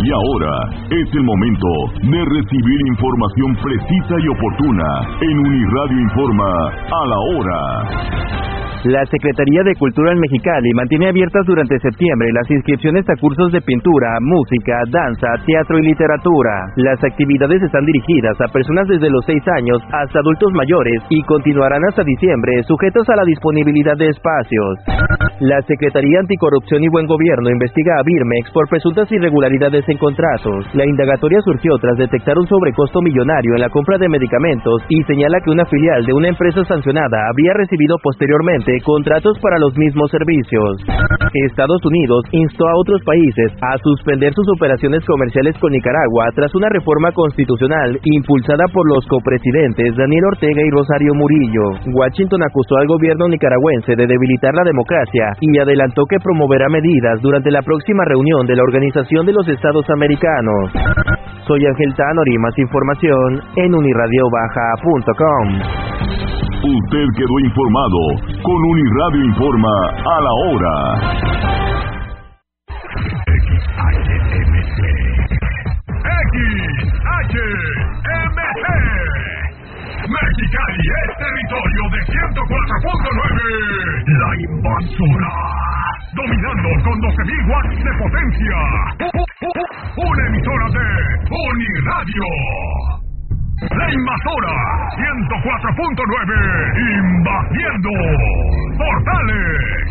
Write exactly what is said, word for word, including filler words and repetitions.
Y ahora es el momento de recibir información precisa y oportuna en Uniradio Informa a la hora. La Secretaría de Cultura en Mexicali mantiene abiertas durante septiembre las inscripciones a cursos de pintura, música, danza, teatro y literatura. Las actividades están dirigidas a personas desde los seis años hasta adultos mayores y continuarán hasta diciembre, sujetos a la disponibilidad de espacios. La Secretaría Anticorrupción y Buen Gobierno investiga a Birmex por presuntas irregularidades en contratos. La indagatoria surgió tras detectar un sobrecosto millonario en la compra de medicamentos y señala que una filial de una empresa sancionada habría recibido posteriormente contratos para los mismos servicios. Estados Unidos instó a otros países a suspender sus operaciones comerciales con Nicaragua tras una reforma constitucional impulsada por los copresidentes Daniel Ortega y Rosario Murillo. Washington acusó al gobierno nicaragüense de debilitar la democracia y adelantó que promoverá medidas durante la próxima reunión de la Organización de los Estados Americanos. Soy Ángel Tanori, más información en uniradio baja punto com. Usted quedó informado con Uniradio Informa a la hora. X H M C X H M C Mexicali es territorio de ciento cuatro punto nueve. La invasora. Dominando con doce mil watts de potencia. Una emisora de Uniradio. La invasora ciento cuatro punto nueve, invadiendo Portales.